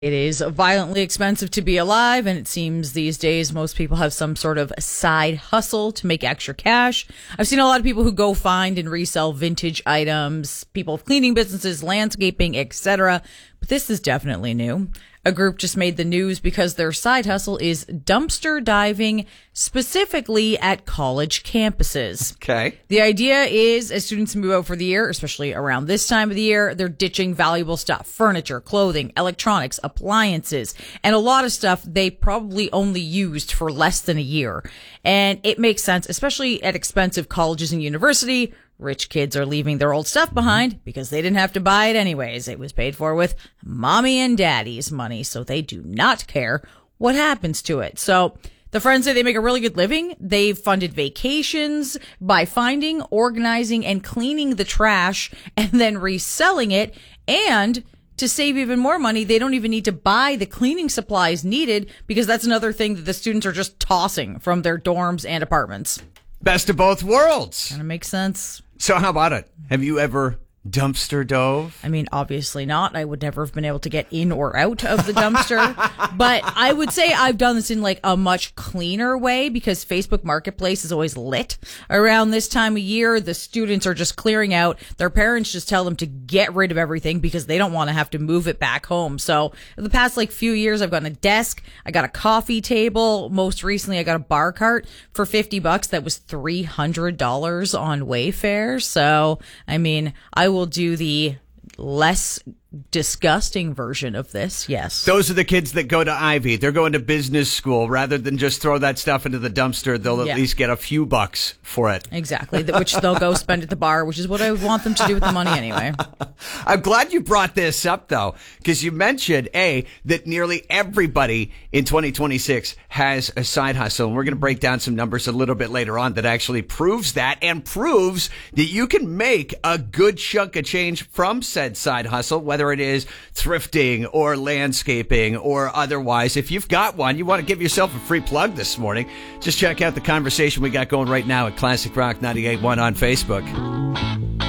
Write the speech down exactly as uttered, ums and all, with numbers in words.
It is violently expensive to be alive, and it seems these days most people have some sort of side hustle to make extra cash. I've seen a lot of people who go find and resell vintage items, people with cleaning businesses, landscaping, et cetera. But this is definitely new. A group just made the news because their side hustle is dumpster diving, specifically at college campuses. Okay. The idea is as students move out for the year, especially around this time of the year, they're ditching valuable stuff, furniture, clothing, electronics, appliances, and a lot of stuff they probably only used for less than a year. And it makes sense, especially at expensive colleges and university. Rich kids are leaving their old stuff behind because they didn't have to buy it anyways. It was paid for with mommy and daddy's money, so they do not care what happens to it. So the friends say they make a really good living. They've funded vacations by finding, organizing, and cleaning the trash and then reselling it. And to save even more money, they don't even need to buy the cleaning supplies needed because that's another thing that the students are just tossing from their dorms and apartments. Best of both worlds. Kind of makes sense. So how about it? Have you ever dumpster dove? I mean, obviously not. I would never have been able to get in or out of the dumpster. But I would say I've done this in like a much cleaner way because Facebook Marketplace is always lit around this time of year. The students are just clearing out. Their parents just tell them to get rid of everything because they don't want to have to move it back home. So in the past like few years, I've gotten a desk. I got a coffee table. Most recently, I got a bar cart for fifty bucks. That was three hundred dollars on Wayfair. So, I mean, I will do the less disgusting version of this. Yes. Those are the kids that go to Ivy. They're going to business school. Rather than just throw that stuff into the dumpster, they'll Yeah. at least get a few bucks for it. Exactly. Which they'll go spend at the bar, which is what I would want them to do with the money anyway. I'm glad you brought this up, though, because you mentioned, A, that nearly everybody in twenty twenty-six has a side hustle. And we're going to break down some numbers a little bit later on that actually proves that and proves that you can make a good chunk of change from said side hustle, whether it is thrifting or landscaping or otherwise. If you've got one, you want to give yourself a free plug this morning, just check out the conversation we got going right now at Classic Rock ninety-eight point one on Facebook.